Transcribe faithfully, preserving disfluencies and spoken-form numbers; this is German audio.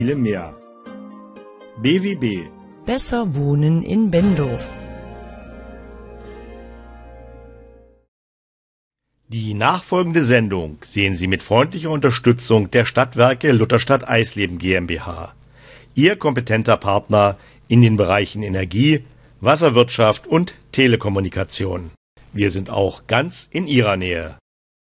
viele mehr. B wie B. Besser wohnen in Bendorf. Die nachfolgende Sendung sehen Sie mit freundlicher Unterstützung der Stadtwerke Lutherstadt Eisleben GmbH. Ihr kompetenter Partner in den Bereichen Energie, Wasserwirtschaft und Telekommunikation. Wir sind auch ganz in Ihrer Nähe.